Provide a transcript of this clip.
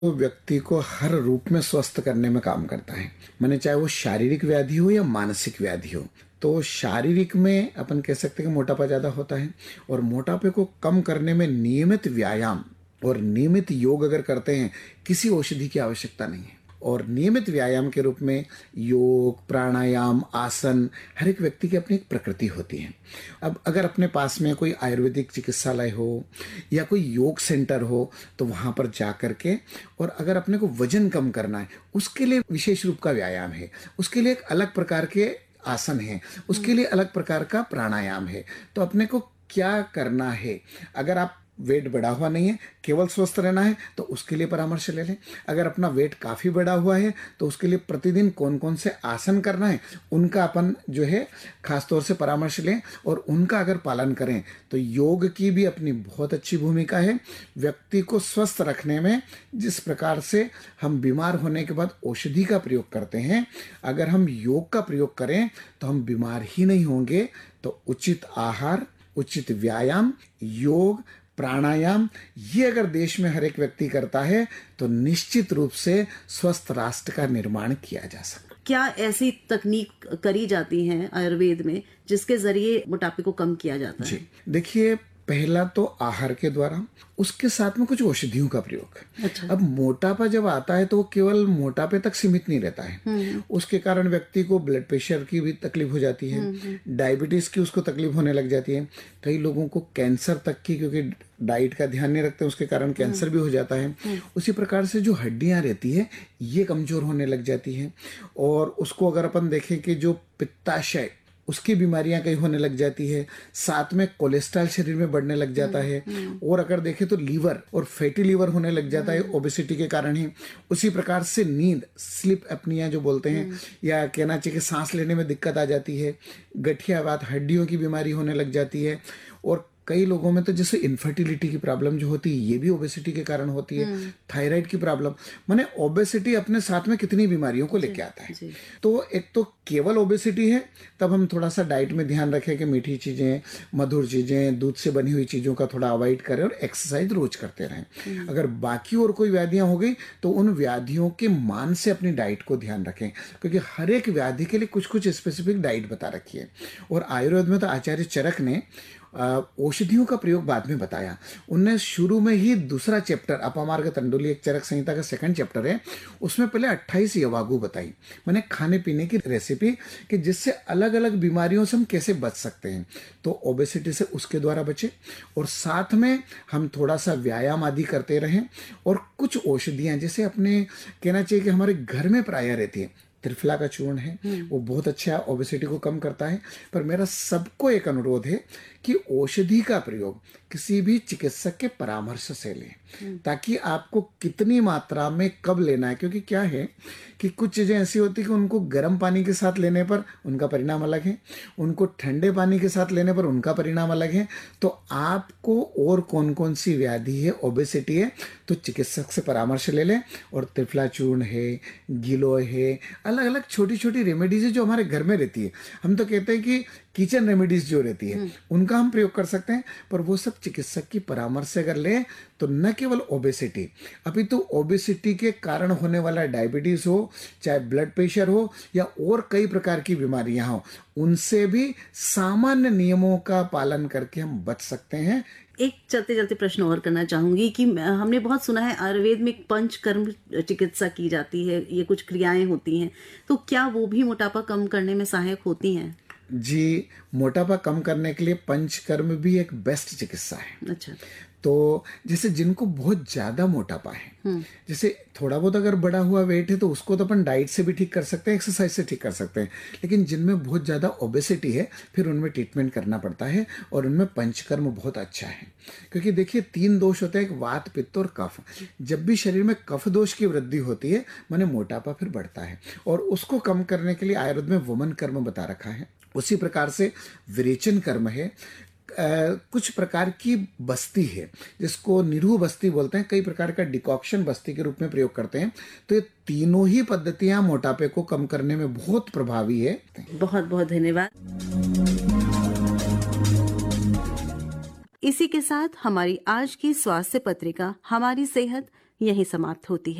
वो व्यक्ति को हर रूप में स्वस्थ करने में काम करता है। माने चाहे वो शारीरिक व्याधि हो या मानसिक व्याधि हो। तो शारीरिक में अपन कह सकते हैं कि मोटापा ज़्यादा होता है, और मोटापे को कम करने में नियमित व्यायाम और नियमित योग अगर करते हैं, किसी औषधि की आवश्यकता नहीं है। और नियमित व्यायाम के रूप में योग, प्राणायाम, आसन, हर एक व्यक्ति की अपनी एक प्रकृति होती है। अब अगर अपने पास में कोई आयुर्वेदिक चिकित्सालय हो या कोई योग सेंटर हो, तो वहाँ पर जा कर के, और अगर अपने को वजन कम करना है, उसके लिए विशेष रूप का व्यायाम है, उसके लिए एक अलग प्रकार के आसन है, उसके लिए अलग प्रकार का प्राणायाम है। तो अपने को क्या करना है, अगर आप वेट बढ़ा हुआ नहीं है, केवल स्वस्थ रहना है, तो उसके लिए परामर्श ले लें। अगर अपना वेट काफ़ी बढ़ा हुआ है, तो उसके लिए प्रतिदिन कौन कौन से आसन करना है, उनका अपन जो है खास तौर से परामर्श लें, और उनका अगर पालन करें तो योग की भी अपनी बहुत अच्छी भूमिका है व्यक्ति को स्वस्थ रखने में। जिस प्रकार से हम बीमार होने के बाद औषधि का प्रयोग करते हैं, अगर हम योग का प्रयोग करें तो हम बीमार ही नहीं होंगे। तो उचित आहार, उचित व्यायाम, योग, प्राणायाम, ये अगर देश में हर एक व्यक्ति करता है तो निश्चित रूप से स्वस्थ राष्ट्र का निर्माण किया जा सकता है। क्या ऐसी तकनीक करी जाती है आयुर्वेद में जिसके जरिए मोटापे को कम किया जाता है? जी देखिए, पहला तो आहार के द्वारा, उसके साथ में कुछ औषधियों का प्रयोग। अच्छा। अब मोटापा जब आता है तो वो केवल मोटापे तक सीमित नहीं रहता है, उसके कारण व्यक्ति को ब्लड प्रेशर की भी तकलीफ हो जाती है, डायबिटीज की उसको तकलीफ होने लग जाती है, कई लोगों को कैंसर तक की, क्योंकि डाइट का ध्यान नहीं रखते उसके कारण कैंसर भी हो जाता है। उसी प्रकार से जो हड्डियां रहती है ये कमजोर होने लग जाती है, और उसको अगर अपन देखें कि जो पित्ताशय, उसकी बीमारियां कई होने लग जाती है, साथ में कोलेस्ट्रॉल शरीर में बढ़ने लग जाता है, और अगर देखें तो लीवर और फैटी लीवर होने लग जाता है ओबेसिटी के कारण ही। उसी प्रकार से नींद, स्लीप एपनिया जो बोलते हैं, या कहना चाहिए कि सांस लेने में दिक्कत आ जाती है, गठियावात, हड्डियों की बीमारी होने लग जाती है, और कई लोगों में तो जैसे इनफर्टिलिटी की प्रॉब्लम जो होती है ये भी ओबेसिटी के कारण होती है, थायराइड की प्रॉब्लम। माने ओबेसिटी अपने साथ में कितनी बीमारियों को लेके आता है। तो एक तो केवल ओबेसिटी है, तब हम थोड़ा सा डाइट में ध्यान रखें कि मीठी चीजें, मधुर चीजें, दूध से बनी हुई चीजों का थोड़ा अवॉइड करें, और एक्सरसाइज रोज करते रहें। अगर बाकी और कोई व्याधियां हो गई तो उन व्याधियों के मान से अपनी डाइट को ध्यान रखें, क्योंकि हर एक व्याधि के लिए कुछ कुछ स्पेसिफिक डाइट बता रखी है। और आयुर्वेद में तो आचार्य चरक ने औषधियों का प्रयोग बाद में बताया। उनने शुरू में ही दूसरा चैप्टर, अपमार्ग तंडुली, एक चरक संहिता का सेकंड चैप्टर है, उसमें पहले 28 यवागु बताई, मैंने खाने पीने की रेसिपी, कि जिससे अलग अलग बीमारियों से हम कैसे बच सकते हैं। तो ओबेसिटी से उसके द्वारा बचे, और साथ में हम थोड़ा सा व्यायाम आदि करते रहें, और कुछ औषधियाँ जैसे अपने कहना चाहिए कि हमारे घर में प्राय रहती है, त्रिफला का चूर्ण है, वो बहुत अच्छा ओबेसिटी को कम करता है। पर मेरा सबको एक अनुरोध है कि औषधि का प्रयोग किसी भी चिकित्सक के परामर्श से लें, ताकि आपको कितनी मात्रा में कब लेना है। क्योंकि क्या है कि कुछ चीज़ें ऐसी होती है कि उनको गर्म पानी के साथ लेने पर उनका परिणाम अलग है, उनको ठंडे पानी के साथ लेने पर उनका परिणाम अलग है। तो आपको और कौन कौन सी व्याधि है, ओबेसिटी है, तो चिकित्सक से परामर्श ले लें। और त्रिफला चूर्ण है, गिलोय है, अलग अलग छोटी छोटी रेमेडीज है जो हमारे घर में रहती है। हम तो कहते हैं कि किचन रेमेडीज जो रहती है उनका हम प्रयोग कर सकते हैं, पर वो सब चिकित्सक की परामर्श से अगर लें तो न केवल ओबेसिटी, अभी तो ओबेसिटी के कारण होने वाला डायबिटीज हो, चाहे ब्लड प्रेशर हो, या और कई प्रकार की बीमारियां हो, उनसे भी सामान्य नियमों का पालन करके हम बच सकते हैं। एक चलते चलते प्रश्न और करना चाहूंगी कि हमने बहुत सुना है आयुर्वेद में पंचकर्म चिकित्सा की जाती है, ये कुछ क्रियाएं होती हैं, तो क्या वो भी मोटापा कम करने में सहायक होती हैं? जी, मोटापा कम करने के लिए पंचकर्म भी एक बेस्ट चिकित्सा है। अच्छा। तो जैसे जिनको बहुत ज्यादा मोटापा है, जैसे थोड़ा बहुत अगर बढ़ा हुआ वेट है तो उसको तो अपन डाइट से भी ठीक कर सकते हैं, एक्सरसाइज से ठीक कर सकते हैं। लेकिन जिनमें बहुत ज्यादा ओबेसिटी है, फिर उनमें ट्रीटमेंट करना पड़ता है, और उनमें पंचकर्म बहुत अच्छा है। क्योंकि देखिए 3 दोष होते हैं, एक वात, पित्त और कफ। जब भी शरीर में कफ दोष की वृद्धि होती है, माने मोटापा फिर बढ़ता है, और उसको कम करने के लिए आयुर्वेद में वमन कर्म बता रखा है। उसी प्रकार से विरेचन कर्म है, कुछ प्रकार की बस्ती है जिसको निरूह बस्ती बोलते हैं, कई प्रकार का डिकॉक्शन बस्ती के रूप में प्रयोग करते हैं। तो ये तीनों ही पद्धतियां मोटापे को कम करने में बहुत प्रभावी है। बहुत बहुत धन्यवाद। इसी के साथ हमारी आज की स्वास्थ्य पत्रिका हमारी सेहत यहीं समाप्त होती है।